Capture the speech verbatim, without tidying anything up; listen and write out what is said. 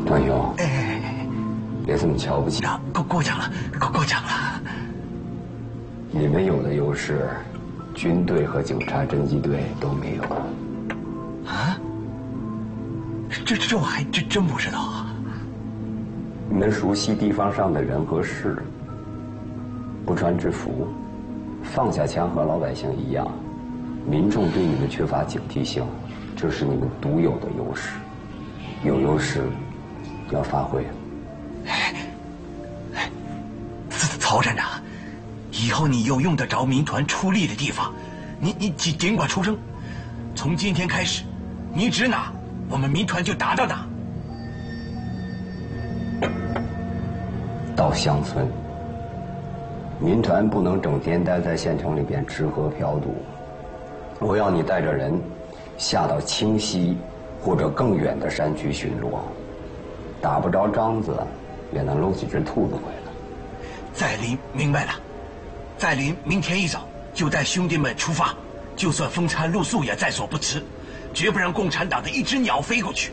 段勇， 哎， 别这么瞧不起。 那过过奖了，过过奖了。 你们有的优势，军队和警察侦缉队都没有。 啊？这这我还真真不知道啊。 你们熟悉地方上的人和事，不穿制服，放下枪和老百姓一样，民众对你们缺乏警惕性，这是你们独有的优势。有优势，要发挥。 哎，哎，曹站长，以后你有用得着民团出力的地方，你你尽尽管出声。从今天开始，你指哪，我们民团就打到哪。 到乡村，民团不能整天待在县城里边吃喝嫖赌。我要你带着人下到清溪或者更远的山区巡逻，打不着獐子，也能搂几只兔子回来。 在林明白了，在林明天一早就带兄弟们出发，就算风餐露宿也在所不辞，绝不让共产党的一只鸟飞过去。